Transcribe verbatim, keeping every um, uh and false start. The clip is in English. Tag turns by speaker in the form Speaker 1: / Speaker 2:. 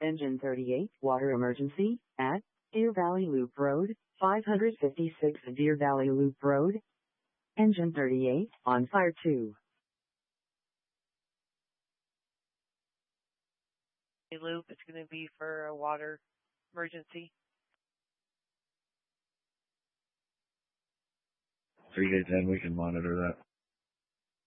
Speaker 1: Engine thirty-eight, water emergency, at Deer Valley Loop Road, five fifty-six Deer Valley Loop Road. Engine thirty-eight, on fire two.
Speaker 2: Loop, it's going to be for a water emergency.
Speaker 3: three to ten, we can monitor that.